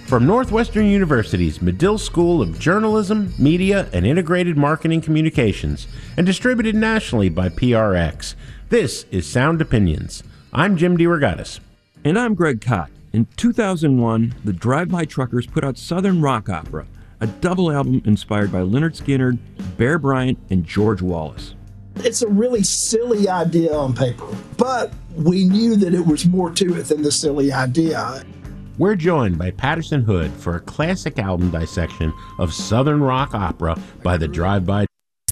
From Northwestern University's Medill School of Journalism, Media, and Integrated Marketing Communications, and distributed nationally by PRX, this is Sound Opinions. I'm Jim DeRogatis. And I'm Greg Kot. In 2001, the Drive-By Truckers put out Southern Rock Opera, a double album inspired by Lynyrd Skynyrd, Bear Bryant, and George Wallace. It's a really silly idea on paper, but we knew that it was more to it than the silly idea. We're joined by Patterson Hood for a classic album dissection of Southern Rock Opera by the Drive-By.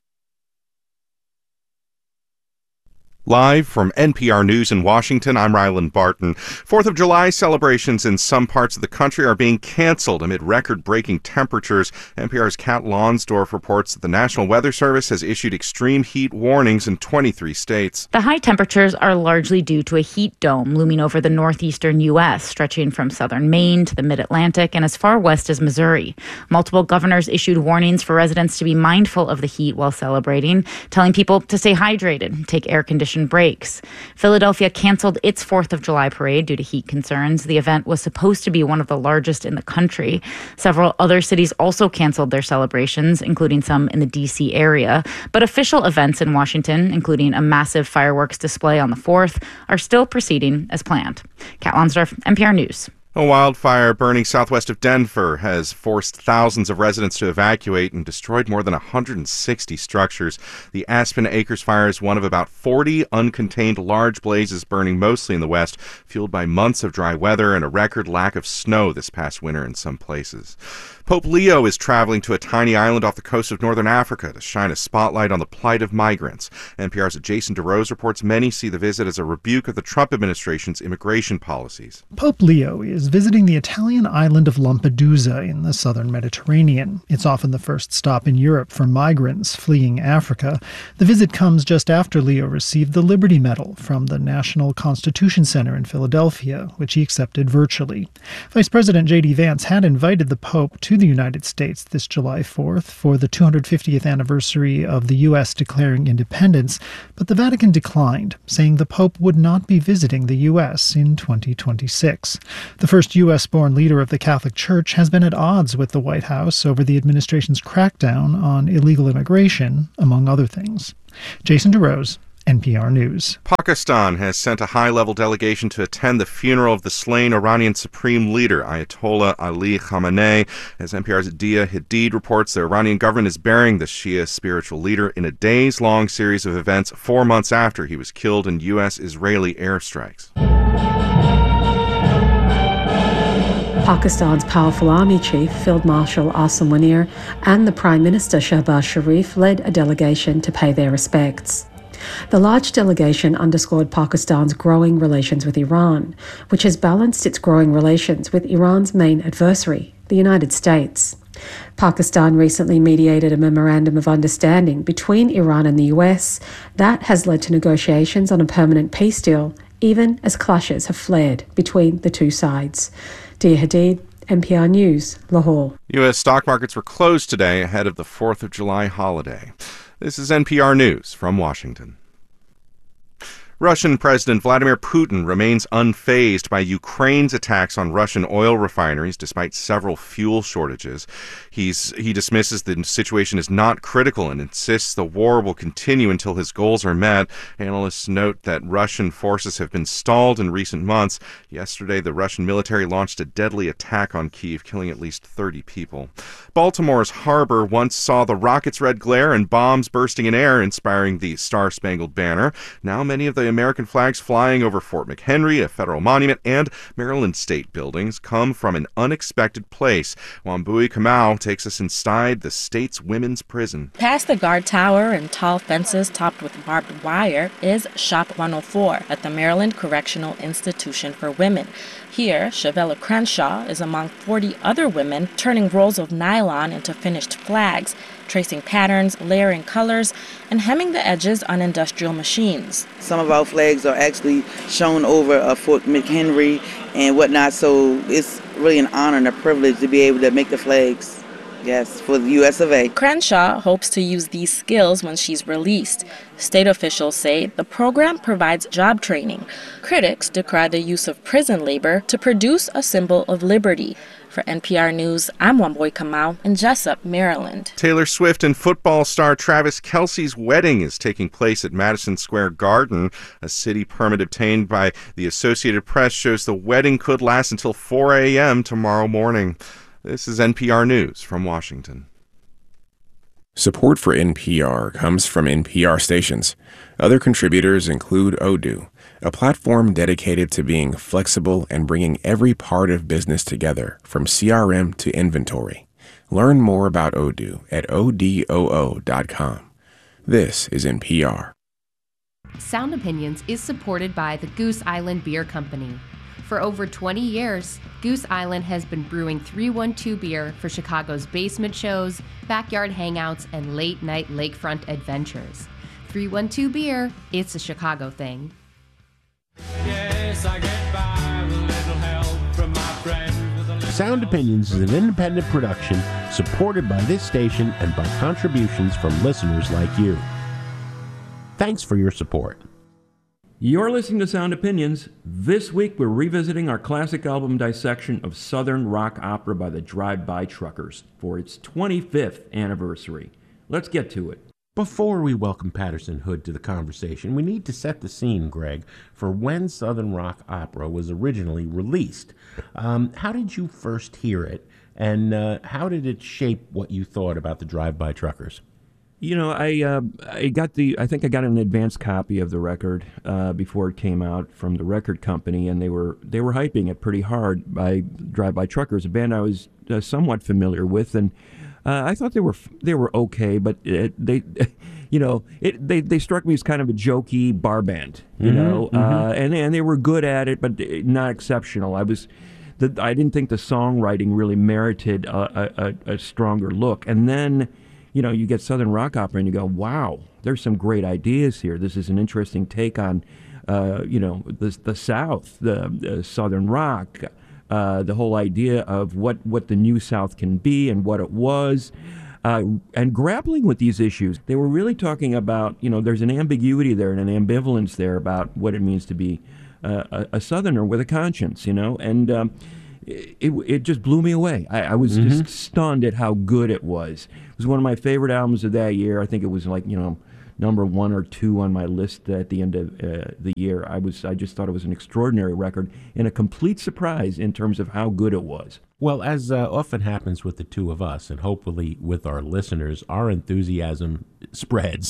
Live from NPR News in Washington, I'm Ryland Barton. 4th of July celebrations in some parts of the country are being canceled amid record-breaking temperatures. NPR's Kat Lonsdorf reports that the National Weather Service has issued extreme heat warnings in 23 states. The high temperatures are largely due to a heat dome looming over the northeastern U.S., stretching from southern Maine to the mid-Atlantic and as far west as Missouri. Multiple governors issued warnings for residents to be mindful of the heat while celebrating, telling people to stay hydrated, take air conditioning breaks. Philadelphia canceled its 4th of July parade due to heat concerns. The event was supposed to be one of the largest in the country. Several other cities also canceled their celebrations, including some in the D.C. area. But official events in Washington, including a massive fireworks display on the 4th, are still proceeding as planned. Kat Lonsdorf, NPR News. A wildfire burning southwest of Denver has forced thousands of residents to evacuate and destroyed more than 160 structures. The Aspen Acres fire is one of about 40 uncontained large blazes burning mostly in the west, fueled by months of dry weather and a record lack of snow this past winter in some places. Pope Leo is traveling to a tiny island off the coast of northern Africa to shine a spotlight on the plight of migrants. NPR's Jason DeRose reports many see the visit as a rebuke of the Trump administration's immigration policies. Pope Leo is visiting the Italian island of Lampedusa in the southern Mediterranean. It's often the first stop in Europe for migrants fleeing Africa. The visit comes just after Leo received the Liberty Medal from the National Constitution Center in Philadelphia, which he accepted virtually. Vice President J.D. Vance had invited the Pope to the United States this July 4th for the 250th anniversary of the U.S. declaring independence, but the Vatican declined, saying the Pope would not be visiting the U.S. in 2026. The first U.S.-born leader of the Catholic Church has been at odds with the White House over the administration's crackdown on illegal immigration, among other things. Jason DeRose, NPR News. Pakistan has sent a high-level delegation to attend the funeral of the slain Iranian Supreme Leader, Ayatollah Ali Khamenei. As NPR's Dia Hadid reports, the Iranian government is burying the Shia spiritual leader in a days-long series of events 4 months after he was killed in U.S.-Israeli airstrikes. Pakistan's powerful army chief, Field Marshal Asim Munir, and the Prime Minister Shehbaz Sharif led a delegation to pay their respects. The large delegation underscored Pakistan's growing relations with Iran, which has balanced its growing relations with Iran's main adversary, the United States. Pakistan recently mediated a memorandum of understanding between Iran and the US that has led to negotiations on a permanent peace deal, even as clashes have flared between the two sides. Dia Hadid, NPR News, Lahore. U.S. stock markets were closed today ahead of the 4th of July holiday. This is NPR News from Washington. Russian President Vladimir Putin remains unfazed by Ukraine's attacks on Russian oil refineries despite several fuel shortages. He dismisses the situation as not critical and insists the war will continue until his goals are met. Analysts note that Russian forces have been stalled in recent months. Yesterday, the Russian military launched a deadly attack on Kyiv, killing at least 30 people. Baltimore's harbor once saw the rockets' red glare and bombs bursting in air, inspiring the Star-Spangled Banner. Now many of the American flags flying over Fort McHenry, a federal monument, and Maryland state buildings come from an unexpected place. Wambui Kamau takes us inside the state's women's prison. Past the guard tower and tall fences topped with barbed wire is Shop 104 at the Maryland Correctional Institution for Women. Here, Shavella Crenshaw is among 40 other women turning rolls of nylon into finished flags, tracing patterns, layering colors, and hemming the edges on industrial machines. Some of our flags are actually shown over Fort McHenry and whatnot, so it's really an honor and a privilege to be able to make the flags. Yes, for the U.S. of A. Crenshaw hopes to use these skills when she's released. State officials say the program provides job training. Critics decry the use of prison labor to produce a symbol of liberty. For NPR News, I'm Wamboy Kamau in Jessup, Maryland. Taylor Swift and football star Travis Kelce's wedding is taking place at Madison Square Garden. A city permit obtained by the Associated Press shows the wedding could last until 4 a.m. tomorrow morning. This is NPR News from Washington. Support for NPR comes from NPR stations. Other contributors include Odoo, a platform dedicated to being flexible and bringing every part of business together, from CRM to inventory. Learn more about Odoo at odoo.com. This is NPR. Sound Opinions is supported by the Goose Island Beer Company. For over 20 years, Goose Island has been brewing 312 beer for Chicago's basement shows, backyard hangouts, and late-night lakefront adventures. 312 beer, it's a Chicago thing. Yes, I get by with a little help from my friend. Sound Opinions is an independent production supported by this station and by contributions from listeners like you. Thanks for your support. You're listening to Sound Opinions. This week we're revisiting our classic album dissection of Southern rock opera by the Drive-By Truckers for its 25th anniversary. Let's get to it. Before we welcome Patterson Hood to the conversation, we need to set the scene, Greg, for when Southern rock opera was originally released. How did you first hear it, and how did it shape what you thought about the Drive-By Truckers? You know, I think I got an advance copy of the record before it came out from the record company, and they were hyping it pretty hard by Drive-By Truckers, a band I was somewhat familiar with, and I thought they were okay, but they struck me as kind of a jokey bar band, you know, and they were good at it, but not exceptional. I didn't think the songwriting really merited a stronger look, and then, you know, you get Southern rock opera and you go, wow, there's some great ideas here. This is an interesting take on, the South, the Southern rock, the whole idea of what the New South can be and what it was, and grappling with these issues. They were really talking about, you know, there's an ambiguity there and an ambivalence there about what it means to be a Southerner with a conscience, you know, and it just blew me away. I was just stunned at how good it was. It was one of my favorite albums of that year. I think it was like, you know, number 1 or 2 on my list at the end of the year. I just thought it was an extraordinary record and a complete surprise in terms of how good it was. Well, as often happens with the two of us, and hopefully with our listeners, our enthusiasm spreads.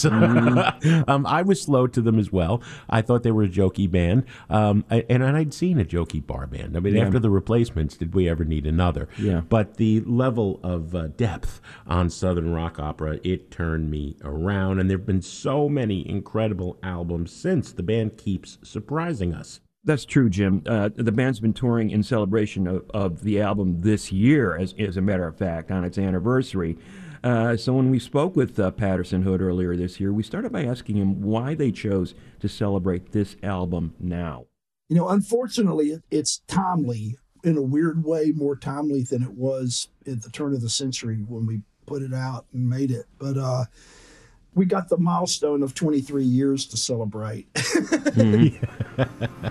I was slow to them as well. I thought they were a jokey band, and I'd seen a jokey bar band. I mean, after the Replacements, did we ever need another? Yeah. But the level of depth on Southern rock opera, it turned me around, and there have been so many incredible albums since. The band keeps surprising us. That's true, Jim. The band's been touring in celebration of the album this year, as a matter of fact, on its anniversary. So when we spoke with Patterson Hood earlier this year, we started by asking him why they chose to celebrate this album now. You know, unfortunately, it's timely, in a weird way, more timely than it was at the turn of the century when we put it out and made it. But we got the milestone of 23 years to celebrate.